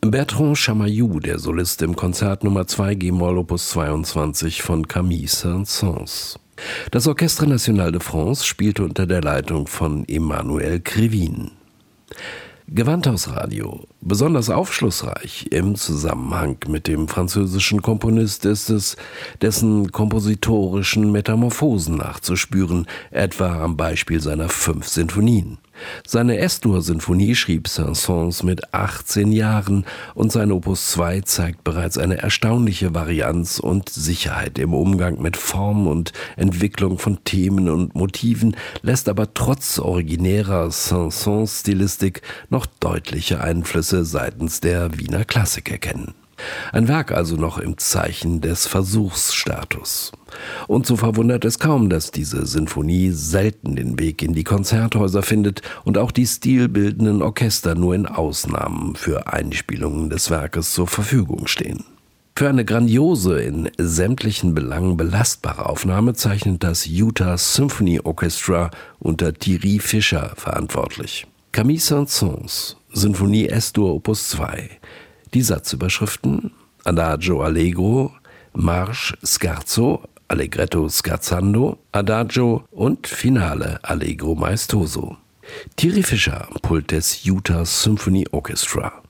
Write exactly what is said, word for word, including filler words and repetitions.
Bertrand Chamayou, der Solist im Konzert Nummer zwei G-Moll Opus zweiundzwanzig von Camille Saint-Saëns. Das Orchestre National de France spielte unter der Leitung von Emmanuel Krivine. Gewandhausradio. Besonders aufschlussreich im Zusammenhang mit dem französischen Komponist ist es, dessen kompositorischen Metamorphosen nachzuspüren, etwa am Beispiel seiner fünf Sinfonien. Seine S-Dur-Sinfonie schrieb Saint-Saëns mit achtzehn Jahren und sein Opus zwei zeigt bereits eine erstaunliche Varianz und Sicherheit im Umgang mit Form und Entwicklung von Themen und Motiven, lässt aber trotz originärer Saint-Saëns-Stilistik noch deutliche Einflüsse seitens der Wiener Klassik erkennen. Ein Werk also noch im Zeichen des Versuchsstatus. Und so verwundert es kaum, dass diese Sinfonie selten den Weg in die Konzerthäuser findet und auch die stilbildenden Orchester nur in Ausnahmen für Einspielungen des Werkes zur Verfügung stehen. Für eine grandiose, in sämtlichen Belangen belastbare Aufnahme zeichnet das Utah Symphony Orchestra unter Thierry Fischer verantwortlich. Camille Saint-Saëns, Sinfonie S-Dur Opus zwei. Die Satzüberschriften: Adagio Allegro, Marsch Scherzo, Allegretto Scherzando, Adagio und Finale Allegro Maestoso. Thierry Fischer am Pult des Utah Symphony Orchestra.